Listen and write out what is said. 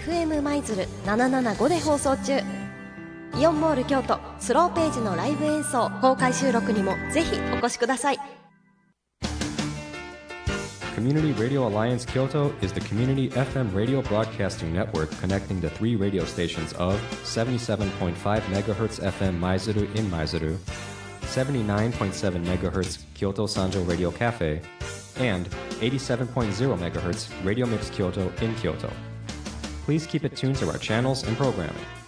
FM 舞鶴775で放送中。イオンモール京都スローページのライブ演奏公開収録にもぜひお越しください。 Community Radio Alliance Kyoto is the community FM radio broadcasting network connecting the 3 radio stations of 77.5 MHz FM Maizuru in Maizuru, 79.7 MHz Kyoto Sanjo Radio Cafe, and 87.0 MHz Radio Mix Kyoto in Kyoto. Please keep it tuned to our channels and programming.